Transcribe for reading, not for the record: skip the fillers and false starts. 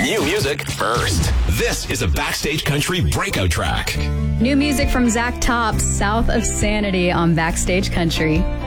New music first. This is a Backstage Country breakout track. New music from Zach Tops, South of Sanity on Backstage Country.